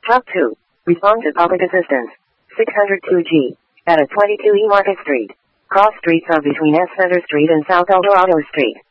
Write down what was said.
Top 2. Respond to public assistance. 602G. At 22 E Market Street. Cross streets are between S. Center Street and South Eldorado Street.